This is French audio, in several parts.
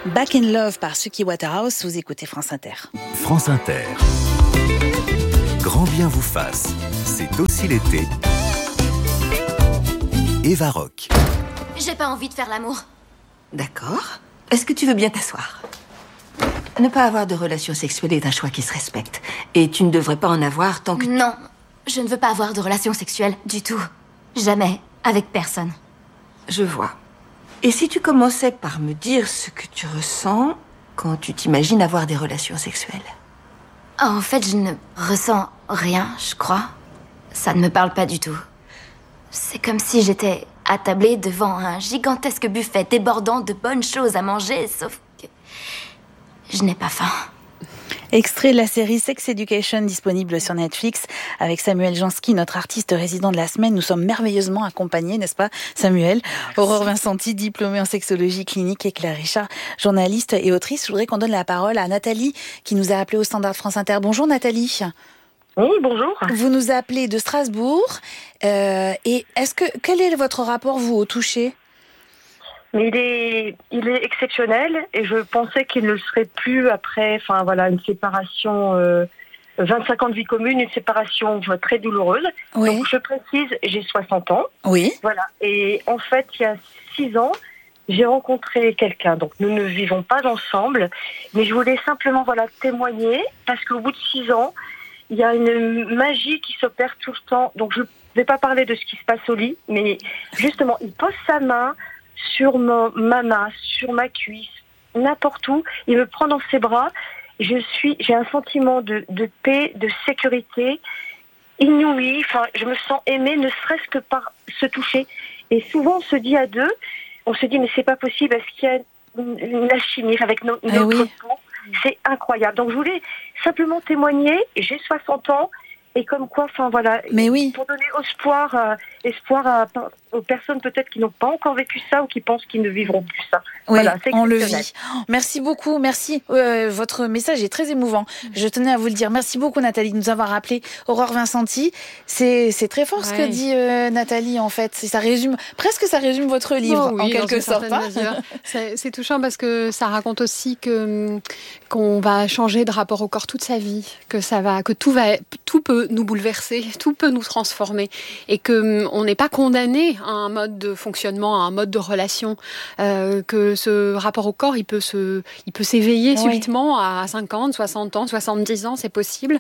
Back in Love par Suki Waterhouse, vous écoutez France Inter. France Inter. Grand bien vous fasse, c'est aussi l'été. Eva Rock. J'ai pas envie de faire l'amour. D'accord. Est-ce que tu veux bien t'asseoir ? Ne pas avoir de relations sexuelles est un choix qui se respecte. Et tu ne devrais pas en avoir tant que... Non, je ne veux pas avoir de relations sexuelles du tout. Jamais, avec personne. Je vois. Et si tu commençais par me dire ce que tu ressens quand tu t'imagines avoir des relations sexuelles ? En fait, je ne ressens rien, je crois. Ça ne me parle pas du tout. C'est comme si j'étais attablée devant un gigantesque buffet débordant de bonnes choses à manger, sauf que je n'ai pas faim. Extrait de la série Sex Education disponible sur Netflix avec Samuel Jansky, notre artiste résident de la semaine. Nous sommes merveilleusement accompagnés, n'est-ce pas Samuel ? Merci. Aurore Vincenti, diplômée en sexologie clinique, et Claire Richard, journaliste et autrice. Je voudrais qu'on donne la parole à Nathalie qui nous a appelé au standard France Inter. Bonjour Nathalie. Oui, bonjour. Vous nous appelez de Strasbourg. Et quel est votre rapport, vous, au toucher ? Mais il est exceptionnel et je pensais qu'il ne le serait plus après, une séparation, 25 ans de vie commune, une séparation très douloureuse. Oui. Donc je précise, j'ai 60 ans. Oui. Voilà. Et en fait, il y a 6 ans, j'ai rencontré quelqu'un. Donc nous ne vivons pas ensemble, mais je voulais simplement témoigner parce qu'au bout de 6 ans, il y a une magie qui s'opère tout le temps. Donc je ne vais pas parler de ce qui se passe au lit, mais justement, il pose sa main sur ma main, sur ma cuisse, n'importe où. Il me prend dans ses bras. J'ai un sentiment de paix, de sécurité inouï. Je me sens aimée, ne serait-ce que par se toucher. Et souvent, on se dit à deux, mais c'est pas possible. Est-ce qu'il y a une alchimie avec notre peau ? C'est incroyable. Donc, je voulais simplement témoigner. J'ai 60 ans. Et comme quoi, Mais oui. Pour donner espoir aux personnes peut-être qui n'ont pas encore vécu ça ou qui pensent qu'ils ne vivront plus ça. Oui, c'est on le vit. Merci beaucoup, merci. Votre message est très émouvant. Je tenais à vous le dire. Merci beaucoup Nathalie de nous avoir rappelé. Aurore Vincenti, c'est très fort ce que dit Nathalie en fait. Ça résume votre livre en quelque sorte. C'est touchant parce que ça raconte aussi qu'on va changer de rapport au corps toute sa vie, que tout peut nous bouleverser, tout peut nous transformer et que on n'est pas condamné à un mode de fonctionnement, à un mode de relation, que ce rapport au corps, il peut s'éveiller subitement à 50, 60 ans, 70 ans, c'est possible,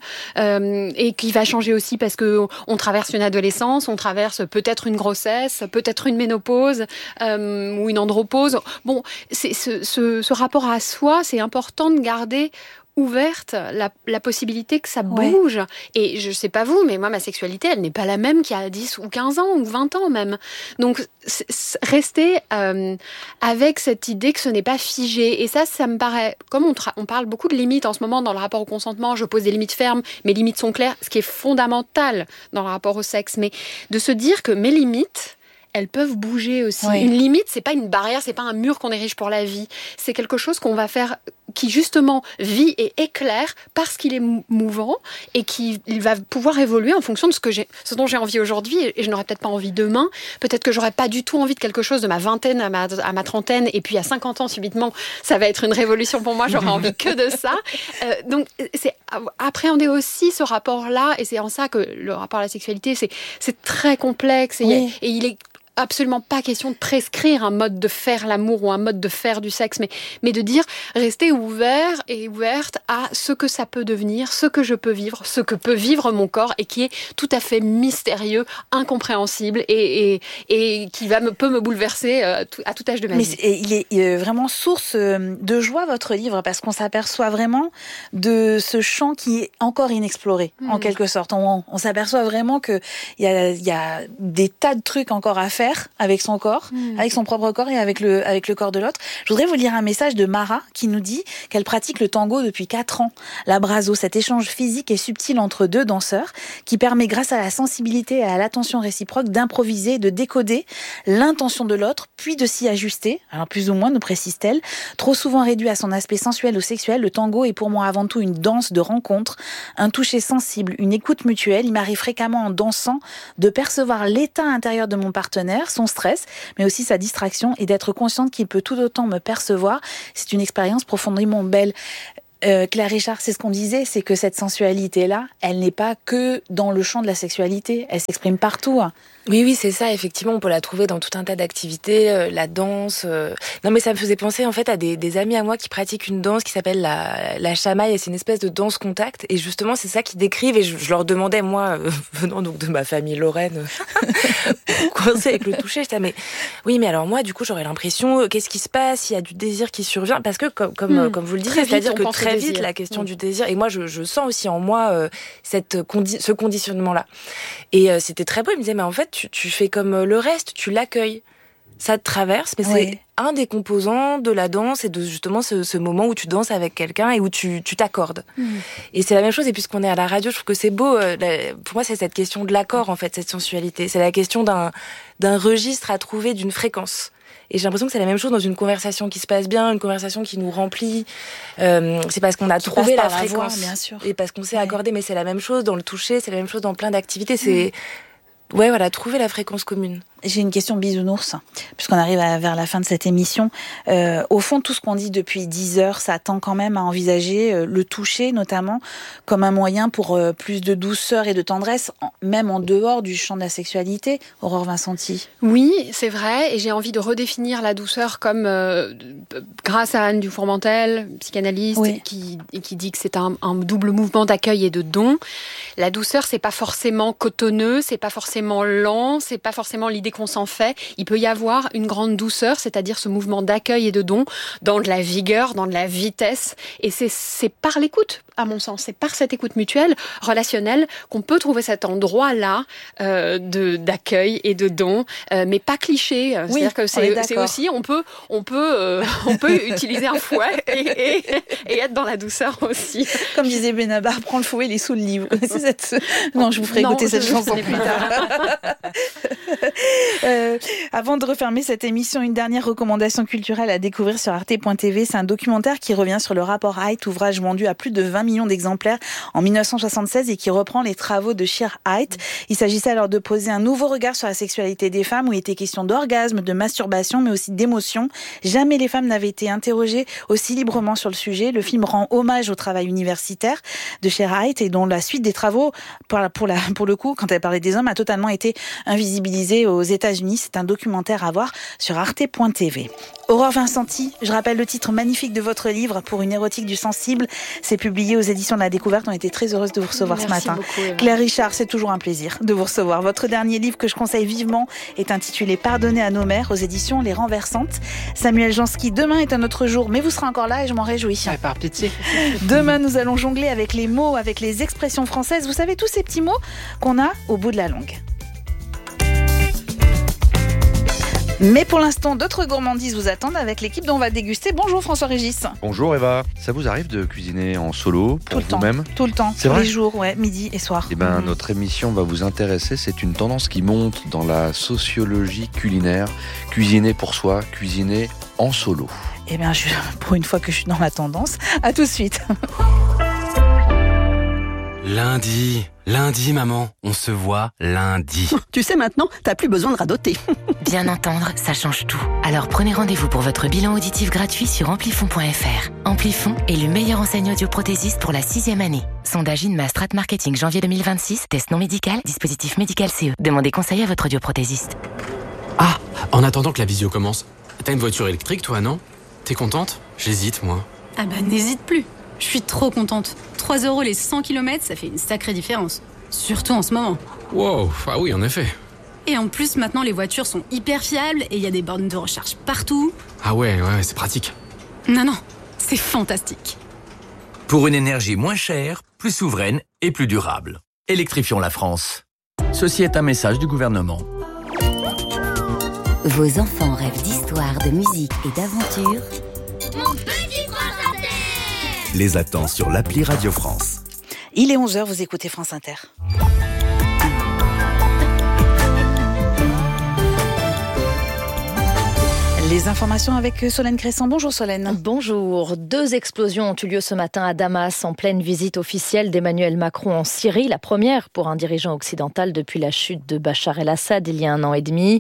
et qui va changer aussi parce que on traverse une adolescence, on traverse peut-être une grossesse, peut-être une ménopause ou une andropause. Bon, c'est ce rapport à soi, c'est important de garder ouverte la possibilité que ça bouge. Et je sais pas vous, mais moi, ma sexualité, elle n'est pas la même qu'il y a 10 ou 15 ans ou 20 ans même. Donc, rester avec cette idée que ce n'est pas figé. Et ça me paraît... Comme on parle beaucoup de limites en ce moment dans le rapport au consentement, je pose des limites fermes, mes limites sont claires, ce qui est fondamental dans le rapport au sexe. Mais de se dire que mes limites... elles peuvent bouger aussi. Oui. Une limite, c'est pas une barrière, c'est pas un mur qu'on érige pour la vie. C'est quelque chose qu'on va faire, qui justement vit et éclaire parce qu'il est mouvant et il va pouvoir évoluer en fonction de ce dont j'ai envie aujourd'hui et je n'aurai peut-être pas envie demain. Peut-être que j'aurai pas du tout envie de quelque chose de ma vingtaine à ma trentaine et puis à 50 ans subitement, ça va être une révolution pour moi, j'aurai envie que de ça. Donc c'est appréhender aussi ce rapport-là et c'est en ça que le rapport à la sexualité, c'est très complexe et il est absolument pas question de prescrire un mode de faire l'amour ou un mode de faire du sexe, mais de dire rester ouvert et ouverte à ce que ça peut devenir, ce que je peux vivre, ce que peut vivre mon corps et qui est tout à fait mystérieux, incompréhensible et qui peut me bouleverser à tout âge de ma vie. Mais il est vraiment source de joie votre livre parce qu'on s'aperçoit vraiment de ce champ qui est encore inexploré en quelque sorte. On s'aperçoit vraiment que il y a des tas de trucs encore à faire avec son corps, avec son propre corps et avec le corps de l'autre. Je voudrais vous lire un message de Mara qui nous dit qu'elle pratique le tango depuis 4 ans. L'abrazo, cet échange physique et subtil entre deux danseurs qui permet grâce à la sensibilité et à l'attention réciproque d'improviser, de décoder l'intention de l'autre, puis de s'y ajuster. Alors plus ou moins, nous précise-t-elle. Trop souvent réduit à son aspect sensuel ou sexuel, le tango est pour moi avant tout une danse de rencontre, un toucher sensible, une écoute mutuelle. Il m'arrive fréquemment en dansant de percevoir l'état intérieur de mon partenaire imaginaire, son stress, mais aussi sa distraction, et d'être consciente qu'il peut tout autant me percevoir. C'est une expérience profondément belle. Claire Richard, c'est ce qu'on disait, c'est que cette sensualité-là, elle n'est pas que dans le champ de la sexualité, elle s'exprime partout. Oui, c'est ça, effectivement, on peut la trouver dans tout un tas d'activités, la danse. Non, mais ça me faisait penser en fait à des amis à moi qui pratiquent une danse qui s'appelle la chamaille, et c'est une espèce de danse contact, et justement c'est ça qu'ils décrivent, et je leur demandais, moi, venant donc de ma famille lorraine, coincée avec le toucher, j'étais mais oui, mais alors moi, du coup, j'aurais l'impression, qu'est-ce qui se passe, il y a du désir qui survient, parce que comme vous le disiez, c'est-à-dire que très vite la question du désir, et moi je sens aussi en moi ce conditionnement-là. Et c'était très beau, il me disait, mais en fait, tu fais comme le reste, tu l'accueilles. Ça te traverse, mais c'est un des composants de la danse et de justement ce moment où tu danses avec quelqu'un et où tu t'accordes. Et c'est la même chose, et puisqu'on est à la radio, je trouve que c'est beau. Pour moi, c'est cette question de l'accord, en fait, cette sensualité. C'est la question d'un registre à trouver, d'une fréquence. Et j'ai l'impression que c'est la même chose dans une conversation qui se passe bien, une conversation qui nous remplit. C'est parce qu'on a trouvé la fréquence. Voix, bien sûr. Et parce qu'on s'est accordé, mais c'est la même chose dans le toucher, c'est la même chose dans plein d'activités. C'est trouver la fréquence commune. J'ai une question bisounours, puisqu'on arrive vers la fin de cette émission. Au fond, tout ce qu'on dit depuis 10 heures, ça tend quand même à envisager le toucher, notamment, comme un moyen pour plus de douceur et de tendresse, même en dehors du champ de la sexualité. Aurore Vincenti. Oui, c'est vrai, et j'ai envie de redéfinir la douceur comme, grâce à Anne Dufourmentel, psychanalyste, qui dit que c'est un double mouvement d'accueil et de don. La douceur, c'est pas forcément cotonneux, c'est pas forcément lent, c'est pas forcément l'idée qu'on s'en fait. Il peut y avoir une grande douceur, c'est-à-dire ce mouvement d'accueil et de don, dans de la vigueur, dans de la vitesse. Et c'est par l'écoute, à mon sens. C'est par cette écoute mutuelle, relationnelle, qu'on peut trouver cet endroit-là d'accueil et de don, mais pas cliché. C'est-à-dire que c'est aussi, on peut utiliser un fouet et être dans la douceur aussi. Comme disait Benabar, prends le fouet, il est sous le livre. Non, je vous ferai écouter cette chanson plus tard. Avant de refermer cette émission, une dernière recommandation culturelle à découvrir sur arte.tv. C'est un documentaire qui revient sur le rapport Haidt, ouvrage vendu à plus de 20 millions d'exemplaires en 1976 et qui reprend les travaux de Shere Haidt. Il s'agissait alors de poser un nouveau regard sur la sexualité des femmes, où il était question d'orgasme, de masturbation, mais aussi d'émotion. Jamais les femmes n'avaient été interrogées aussi librement sur le sujet. Le film rend hommage au travail universitaire de Shere Haidt, et dont la suite des travaux, pour le coup, quand elle parlait des hommes, a totalement été invisibilisée aux États-Unis. C'est un documentaire à voir sur arte.tv. Aurore Vincenti, je rappelle le titre magnifique de votre livre, Pour une érotique du sensible. C'est publié aux éditions de la Découverte. On était très heureuse de vous recevoir ce matin. Beaucoup, Claire Richard, c'est toujours un plaisir de vous recevoir. Votre dernier livre que je conseille vivement est intitulé Pardonner à nos mères, aux éditions Les Renversantes. Samuel Jansky, demain est un autre jour, mais vous serez encore là et je m'en réjouis. Par pitié. Demain, nous allons jongler avec les mots, avec les expressions françaises. Vous savez, tous ces petits mots qu'on a au bout de la langue. Mais pour l'instant, d'autres gourmandises vous attendent avec l'équipe dont on va déguster. Bonjour François-Régis. Bonjour Eva. Ça vous arrive de cuisiner en solo pour vous-même ? Tout le temps. C'est tous vrai ? les jours, midi et soir. Eh ben, notre émission va vous intéresser. C'est une tendance qui monte dans la sociologie culinaire. Cuisiner pour soi, cuisiner en solo. Eh bien, pour une fois que je suis dans la tendance, à tout de suite. Lundi, maman, on se voit lundi. Tu sais maintenant, t'as plus besoin de radoter. Bien entendre, ça change tout. Alors prenez rendez-vous pour votre bilan auditif gratuit sur amplifon.fr. Amplifon est le meilleur enseigne audioprothésiste pour la 6e année. Sondage INMA Strat Marketing janvier 2026, test non médical, dispositif médical CE. Demandez conseil à votre audioprothésiste. Ah, en attendant que la visio commence, t'as une voiture électrique toi, non ? T'es contente ? J'hésite, moi. Ah bah n'hésite plus. Je suis trop contente. 3 € les 100 km, ça fait une sacrée différence. Surtout en ce moment. Wow, ah oui, en effet. Et en plus, maintenant, les voitures sont hyper fiables et il y a des bornes de recharge partout. Ah ouais, c'est pratique. Non, c'est fantastique. Pour une énergie moins chère, plus souveraine et plus durable. Électrifions la France. Ceci est un message du gouvernement. Vos enfants rêvent d'histoire, de musique et d'aventure. Mon petit France Inter! Les attend sur l'appli Radio France. Il est 11h, vous écoutez France Inter. Les informations avec Solène Cressan. Bonjour Solène. Bonjour. 2 explosions ont eu lieu ce matin à Damas en pleine visite officielle d'Emmanuel Macron en Syrie. La première pour un dirigeant occidental depuis la chute de Bachar el-Assad il y a 1 an et demi.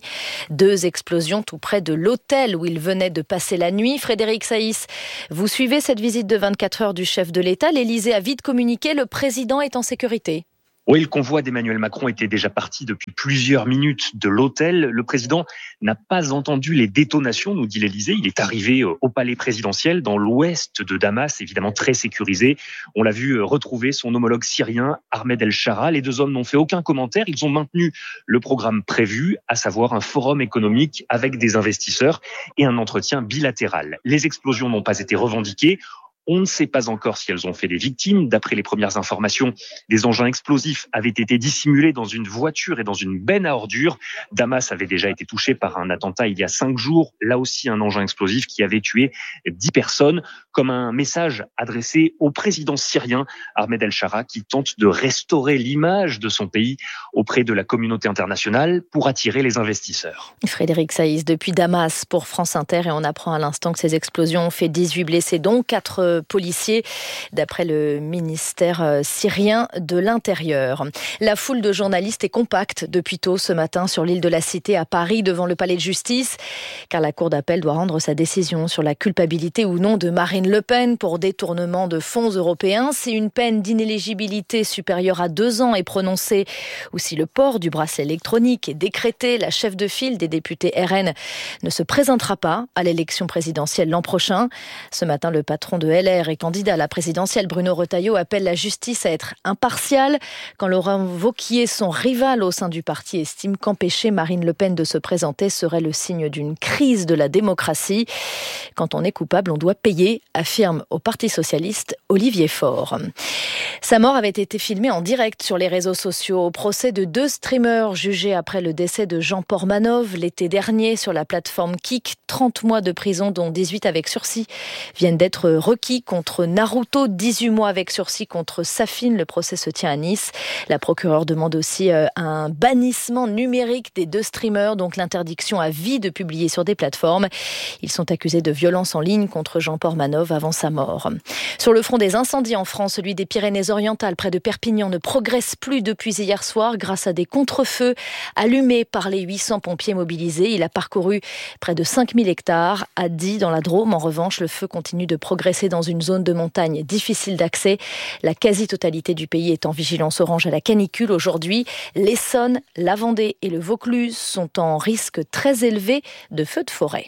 2 explosions tout près de l'hôtel où il venait de passer la nuit. Frédéric Saïs, vous suivez cette visite de 24 heures du chef de l'État. L'Élysée a vite communiqué, le président est en sécurité. Oui, le convoi d'Emmanuel Macron était déjà parti depuis plusieurs minutes de l'hôtel. Le président n'a pas entendu les détonations, nous dit l'Élysée. Il est arrivé au palais présidentiel dans l'ouest de Damas, évidemment très sécurisé. On l'a vu retrouver son homologue syrien, Ahmed El-Shara. Les 2 hommes n'ont fait aucun commentaire. Ils ont maintenu le programme prévu, à savoir un forum économique avec des investisseurs et un entretien bilatéral. Les explosions n'ont pas été revendiquées. On ne sait pas encore si elles ont fait des victimes. D'après les premières informations, des engins explosifs avaient été dissimulés dans une voiture et dans une benne à ordures. Damas avait déjà été touché par un attentat il y a 5 jours. Là aussi, un engin explosif qui avait tué 10 personnes, comme un message adressé au président syrien, Ahmed El-Shara, qui tente de restaurer l'image de son pays auprès de la communauté internationale pour attirer les investisseurs. Frédéric Saïs, depuis Damas pour France Inter, et on apprend à l'instant que ces explosions ont fait 18 blessés, dont 4 policiers, d'après le ministère syrien de l'Intérieur. La foule de journalistes est compacte depuis tôt ce matin sur l'île de la Cité à Paris, devant le palais de justice, car la Cour d'appel doit rendre sa décision sur la culpabilité ou non de Marine Le Pen pour détournement de fonds européens. Si une peine d'inéligibilité supérieure à 2 ans est prononcée, ou si le port du bracelet électronique est décrété, la chef de file des députés RN ne se présentera pas à l'élection présidentielle l'an prochain. Ce matin, le patron de LR et candidat à la présidentielle, Bruno Retailleau, appelle la justice à être impartiale. Quand Laurent Wauquiez, son rival au sein du parti, estime qu'empêcher Marine Le Pen de se présenter serait le signe d'une crise de la démocratie. Quand on est coupable, on doit payer, affirme au Parti socialiste Olivier Faure. Sa mort avait été filmée en direct sur les réseaux sociaux au procès de 2 streamers jugés après le décès de Jean Portmanov l'été dernier sur la plateforme Kik. 30 mois de prison, dont 18 avec sursis, viennent d'être requis contre Naruto, 18 mois avec sursis contre Safine. Le procès se tient à Nice. La procureure demande aussi un bannissement numérique des 2 streamers, donc l'interdiction à vie de publier sur des plateformes. Ils sont accusés de violence en ligne contre Jean Portmanov avant sa mort. Sur le front des incendies en France, celui des Pyrénées-Orientales près de Perpignan ne progresse plus depuis hier soir grâce à des contre-feux allumés par les 800 pompiers mobilisés. Il a parcouru près de 5000 hectares. À Die, dans la Drôme, en revanche, le feu continue de progresser dans une zone de montagne difficile d'accès. La quasi-totalité du pays est en vigilance orange à la canicule. Aujourd'hui, l'Essonne, la Vendée et le Vaucluse sont en risque très élevé de feux de forêt.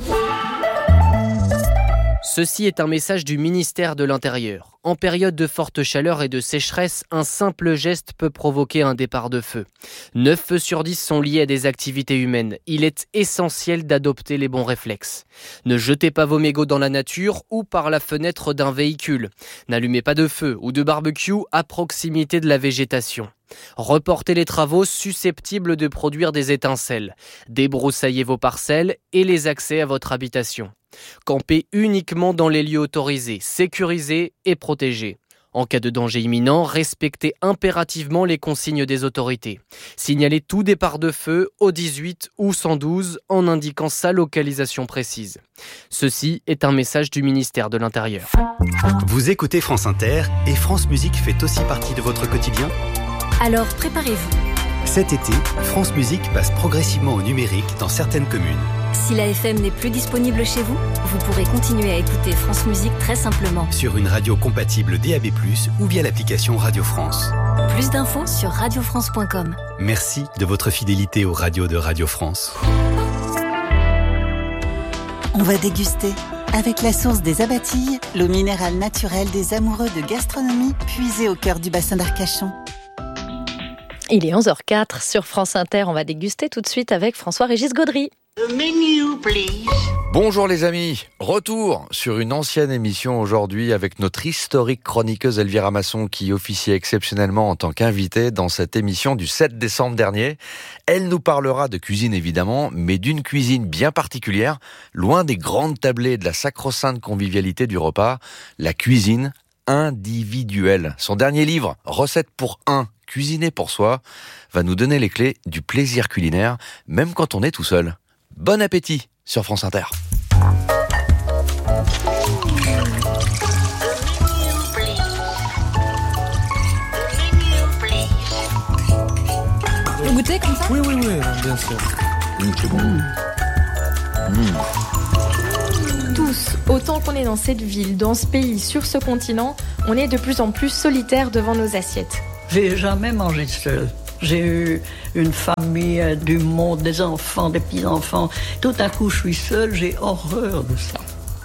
Ceci est un message du ministère de l'Intérieur. En période de forte chaleur et de sécheresse, un simple geste peut provoquer un départ de feu. 9 feux sur 10 sont liés à des activités humaines. Il est essentiel d'adopter les bons réflexes. Ne jetez pas vos mégots dans la nature ou par la fenêtre d'un véhicule. N'allumez pas de feu ou de barbecue à proximité de la végétation. Reportez les travaux susceptibles de produire des étincelles. Débroussaillez vos parcelles et les accès à votre habitation. Campez uniquement dans les lieux autorisés, sécurisés et protégés. En cas de danger imminent, respectez impérativement les consignes des autorités. Signalez tout départ de feu au 18 ou 112 en indiquant sa localisation précise. Ceci est un message du ministère de l'Intérieur. Vous écoutez France Inter et France Musique fait aussi partie de votre quotidien ? Alors préparez-vous. Cet été, France Musique passe progressivement au numérique dans certaines communes. Si la FM n'est plus disponible chez vous, vous pourrez continuer à écouter France Musique très simplement. Sur une radio compatible DAB+, ou via l'application Radio France. Plus d'infos sur radiofrance.com. Merci de votre fidélité aux radios de Radio France. On va déguster. Avec la source des Abatilles, l'eau minérale naturelle des amoureux de gastronomie, puisée au cœur du bassin d'Arcachon. Il est 11h04 sur France Inter. On va déguster tout de suite avec François-Régis Gaudry. The menu, please. Bonjour les amis, retour sur une ancienne émission aujourd'hui avec notre historique chroniqueuse Elvira Masson qui officiait exceptionnellement en tant qu'invitée dans cette émission du 7 décembre dernier. Elle nous parlera de cuisine évidemment, mais d'une cuisine bien particulière, loin des grandes tablées de la sacro-sainte convivialité du repas, la cuisine individuelle. Son dernier livre, Recettes pour un, cuisiner pour soi, va nous donner les clés du plaisir culinaire, même quand on est tout seul. Bon appétit sur France Inter. Vous goûtez comme ça ? Oui, bien sûr. C'est bon. Tous, autant qu'on est dans cette ville, dans ce pays, sur ce continent, on est de plus en plus solitaires devant nos assiettes. J'ai jamais mangé seul. J'ai eu une famille, du monde, des enfants, des petits-enfants. Tout à coup, je suis seule, j'ai horreur de ça.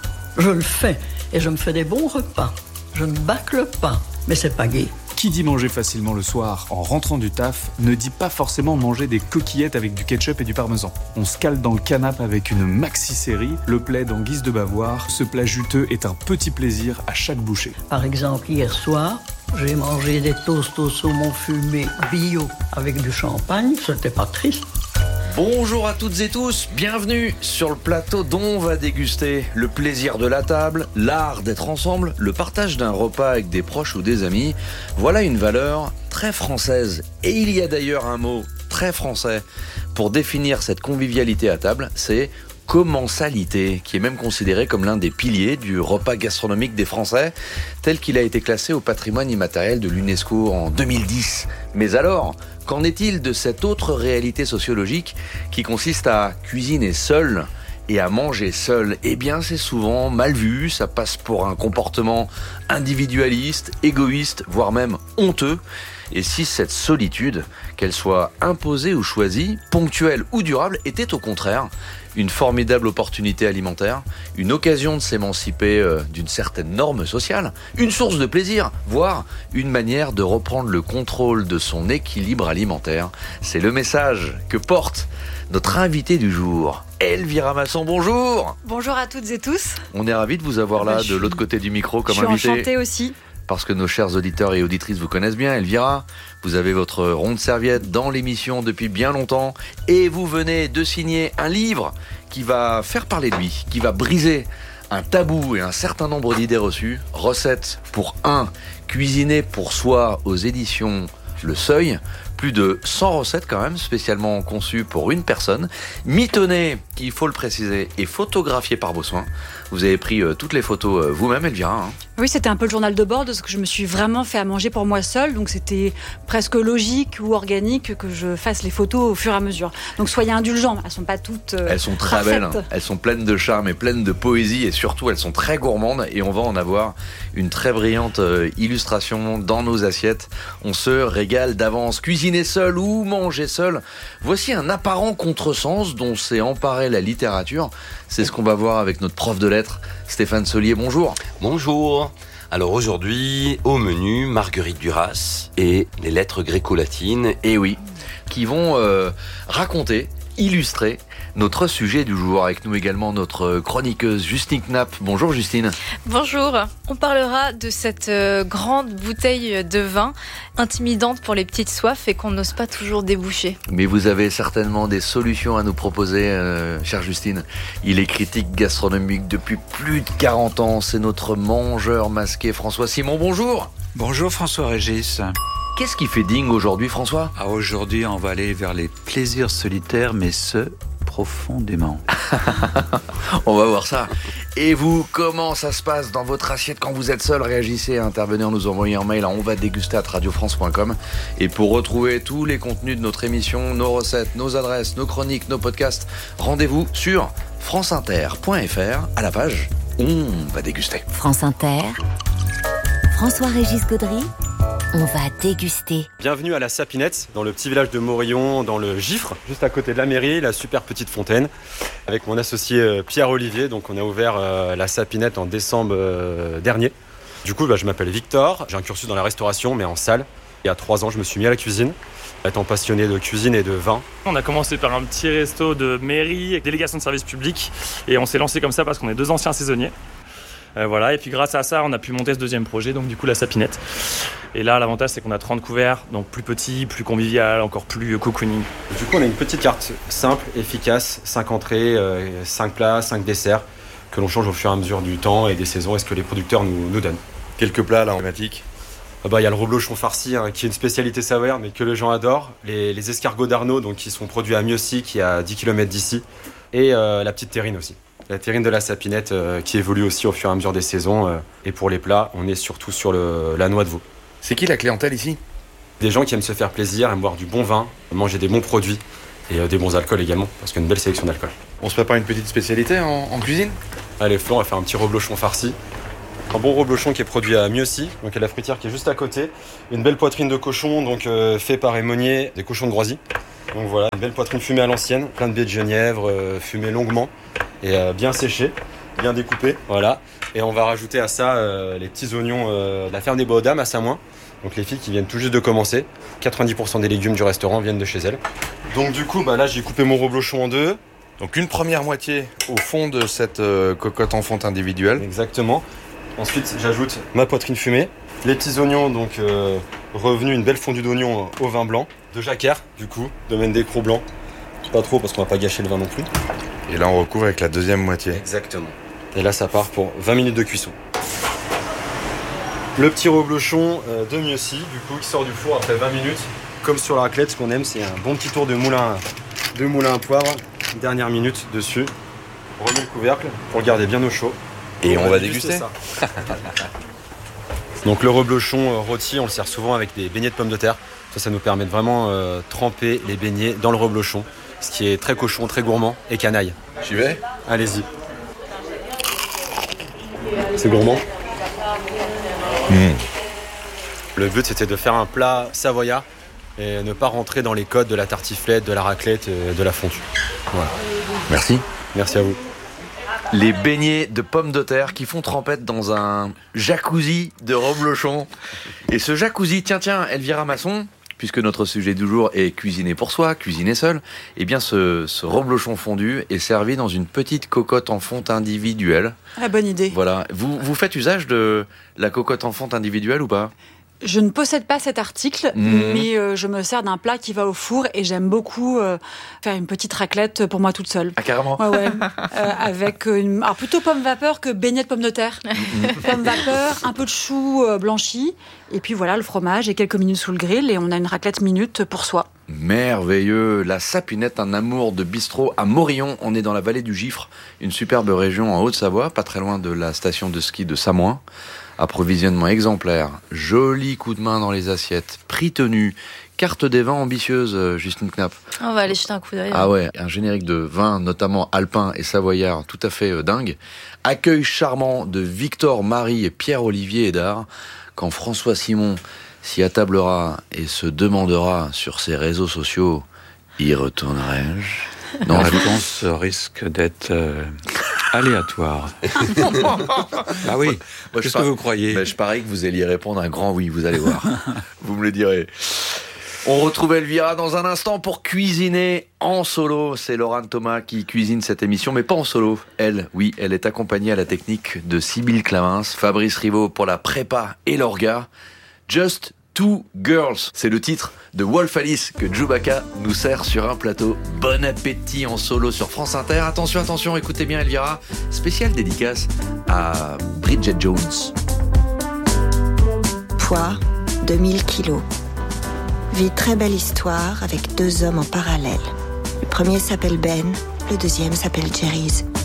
Je le fais et je me fais des bons repas. Je ne bâcle pas, mais c'est pas gai. Qui dit manger facilement le soir en rentrant du taf ne dit pas forcément manger des coquillettes avec du ketchup et du parmesan. On se cale dans le canapé avec une maxi-série, le plaid en guise de bavoir. Ce plat juteux est un petit plaisir à chaque bouchée. Par exemple, hier soir, j'ai mangé des toasts au saumon fumé bio avec du champagne. C'était pas triste. Bonjour à toutes et tous, bienvenue sur le plateau dont on va déguster le plaisir de la table, l'art d'être ensemble, le partage d'un repas avec des proches ou des amis. Voilà une valeur très française. Et il y a d'ailleurs un mot très français pour définir cette convivialité à table, c'est commensalité, qui est même considéré comme l'un des piliers du repas gastronomique des Français, tel qu'il a été classé au patrimoine immatériel de l'UNESCO en 2010. Mais alors, qu'en est-il de cette autre réalité sociologique qui consiste à cuisiner seul et à manger seul? Eh bien, c'est souvent mal vu, ça passe pour un comportement individualiste, égoïste, voire même honteux. Et si cette solitude, qu'elle soit imposée ou choisie, ponctuelle ou durable, était au contraire une formidable opportunité alimentaire, une occasion de s'émanciper d'une certaine norme sociale, une source de plaisir, voire une manière de reprendre le contrôle de son équilibre alimentaire. C'est le message que porte notre invité du jour, Elvira Masson. Bonjour. Bonjour à toutes et tous. On est ravis de vous avoir là, de l'autre côté du micro, comme invité. Je suis enchantée aussi. Parce que nos chers auditeurs et auditrices vous connaissent bien, Elvira. Vous avez votre ronde serviette dans l'émission depuis bien longtemps et vous venez de signer un livre qui va faire parler de lui, qui va briser un tabou et un certain nombre d'idées reçues. Recettes pour cuisiner pour soi aux éditions Le Seuil. Plus de 100 recettes quand même, spécialement conçues pour une personne. Mitonnées, il faut le préciser, et photographiées par vos soins. Vous avez pris toutes les photos vous-même, Elvira. Oui, c'était un peu le journal de bord de ce que je me suis vraiment fait à manger pour moi seule. Donc c'était presque logique ou organique que je fasse les photos au fur et à mesure. Donc soyez indulgents, elles ne sont pas toutes elles sont très parfaites. Belles, elles sont pleines de charme et pleines de poésie. Et surtout, elles sont très gourmandes. Et on va en avoir une très brillante illustration dans nos assiettes. On se régale d'avance. Cuisiner seul ou manger seul, voici un apparent contresens dont s'est emparée la littérature. C'est ce qu'on va voir avec notre prof de lettres, Stéphane Solier. Bonjour. Bonjour. Alors aujourd'hui, au menu, Marguerite Duras et les lettres gréco-latines. Et oui, qui vont raconter, illustrer notre sujet du jour. Avec nous également notre chroniqueuse Justine Knapp. Bonjour Justine. Bonjour. On parlera de cette grande bouteille de vin intimidante pour les petites soifs et qu'on n'ose pas toujours déboucher. Mais vous avez certainement des solutions à nous proposer, chère Justine. Il est critique gastronomique depuis plus de 40 ans. C'est notre mangeur masqué François Simon. Bonjour. Bonjour François-Régis. Qu'est-ce qui fait dingue aujourd'hui, François ? Aujourd'hui, on va aller vers les plaisirs solitaires, mais profondément. On va voir ça. Et vous, comment ça se passe dans votre assiette quand vous êtes seul? Réagissez, intervenez en nous envoyant un mail à onvadéguster@radiofrance.com. Et pour retrouver tous les contenus de notre émission, nos recettes, nos adresses, nos chroniques, nos podcasts, rendez-vous sur franceinter.fr à la page On va déguster. France Inter, François-Régis Gaudry, on va déguster. Bienvenue à la Sapinette, dans le petit village de Morillon, dans le Gifre, juste à côté de la mairie, la super petite fontaine. Avec mon associé Pierre-Olivier, donc on a ouvert la Sapinette en décembre dernier. Du coup, je m'appelle Victor, j'ai un cursus dans la restauration, mais en salle. Il y a 3 ans, je me suis mis à la cuisine, étant passionné de cuisine et de vin. On a commencé par un petit resto de mairie, avec délégation de service public, et on s'est lancé comme ça parce qu'on est 2 anciens saisonniers. Voilà, et puis grâce à ça, on a pu monter ce deuxième projet, donc du coup la Sapinette. Et là, l'avantage, c'est qu'on a 30 couverts, donc plus petit, plus convivial, encore plus cocooning. Du coup, on a une petite carte simple, efficace, 5 entrées, 5 plats, 5 desserts, que l'on change au fur et à mesure du temps et des saisons et ce que les producteurs nous donnent. Quelques plats là emblématiques. Il y a le reblochon farci, qui est une spécialité savoyarde, mais que les gens adorent. Les escargots d'Arnaud, donc, qui sont produits à Mieuxy, qui est à 10 km d'ici, Et la petite terrine aussi. La terrine de la sapinette qui évolue aussi au fur et à mesure des saisons. Et pour les plats, on est surtout sur la noix de veau. C'est qui la clientèle ici ? Des gens qui aiment se faire plaisir, aiment boire du bon vin, manger des bons produits et des bons alcools également, parce qu'il y a une belle sélection d'alcool. On se prépare une petite spécialité en cuisine ? Allez Flo, on va faire un petit reblochon farci. Un bon reblochon qui est produit à Mieuxy, donc à la fruitière qui est juste à côté. Une belle poitrine de cochon, donc fait par Aymonier, des cochons de Groisy. Donc voilà, une belle poitrine fumée à l'ancienne, plein de baies de genièvre, fumée longuement et bien séchée, bien découpée. Voilà. Et on va rajouter à ça les petits oignons de la ferme des Bois aux Dames à Samoin. Donc les filles qui viennent tout juste de commencer. 90% des légumes du restaurant viennent de chez elles. Donc du coup, là j'ai coupé mon reblochon en deux. Donc une première moitié au fond de cette cocotte en fonte individuelle. Exactement. Ensuite, j'ajoute ma poitrine fumée, les petits oignons, donc revenus, une belle fondue d'oignons au vin blanc, de jacquère, du coup, domaine des Crocs blancs. Pas trop parce qu'on va pas gâcher le vin non plus. Et là, on recouvre avec la deuxième moitié. Exactement. Et là, ça part pour 20 minutes de cuisson. Le petit reblochon de Mieuxy, du coup, qui sort du four après 20 minutes. Comme sur la raclette, ce qu'on aime, c'est un bon petit tour de moulin à poivre. Dernière minute dessus. On remet le couvercle pour le garder bien au chaud. Et on va déguster ça. Donc le reblochon rôti, on le sert souvent avec des beignets de pommes de terre. Ça nous permet de vraiment tremper les beignets dans le reblochon, ce qui est très cochon, très gourmand et canaille. J'y vais ? Allez-y. C'est gourmand. Le but, c'était de faire un plat savoyard et ne pas rentrer dans les codes de la tartiflette, de la raclette et de la fondue. Voilà. Merci. Merci à vous. Les beignets de pommes de terre qui font trempette dans un jacuzzi de reblochon. Et ce jacuzzi, tiens, Elvira Masson, puisque notre sujet du jour est cuisiner pour soi, cuisiner seul, eh bien ce reblochon fondu est servi dans une petite cocotte en fonte individuelle. Ah, bonne idée. Voilà. Vous faites usage de la cocotte en fonte individuelle ou pas ? Je ne possède pas cet article, mais je me sers d'un plat qui va au four et j'aime beaucoup faire une petite raclette pour moi toute seule. Ah, carrément. Ouais. Avec alors plutôt pomme vapeur que beignet de pommes de terre. Pomme vapeur, un peu de chou blanchi, et puis voilà, le fromage et quelques minutes sous le grill et on a une raclette minute pour soi. Merveilleux. La Sapinette, un amour de bistrot à Morillon. On est dans la vallée du Gifre, une superbe région en Haute-Savoie, pas très loin de la station de ski de Samoin. Approvisionnement exemplaire, joli coup de main dans les assiettes, prix tenu, carte des vins ambitieuse, Justine Knapp. On va aller jeter un coup d'œil. Ah ouais, un générique de vin, notamment alpin et savoyard, tout à fait dingue. Accueil charmant de Victor, Marie et Pierre-Olivier Hédard. Quand François Simon s'y attablera et se demandera sur ses réseaux sociaux, y retournerai-je ? La réponse risque d'être aléatoire. Ah oui, qu'est-ce que vous croyez ? Je parie que vous alliez répondre un grand oui, vous allez voir. Vous me le direz. On retrouve Elvira dans un instant pour cuisiner en solo. C'est Laurent Thomas qui cuisine cette émission, mais pas en solo. Elle est accompagnée à la technique de Sybille Clamins, Fabrice Rivaud pour la prépa et l'orga. Just Two Girls, c'est le titre de Wolf Alice que Chewbacca nous sert sur un plateau. Bon appétit en solo sur France Inter. Attention, écoutez bien Elvira. Spéciale dédicace à Bridget Jones. Poids, 2000 kilos. Vie très belle histoire avec 2 hommes en parallèle. Le premier s'appelle Ben, le deuxième s'appelle Jerry's.